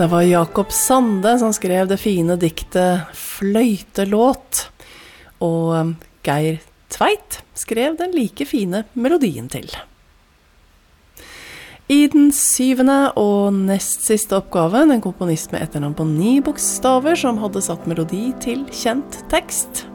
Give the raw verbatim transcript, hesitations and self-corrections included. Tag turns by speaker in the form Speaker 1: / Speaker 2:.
Speaker 1: Det var Jakob Sande som skrev det fine diktet Fløytelåt, og Geir Tveit skrev den like fine melodien til. I den syvende og nest siste oppgaven, en komponist med etternavn på ni bokstaver som hadde satt melodi til kjent tekst,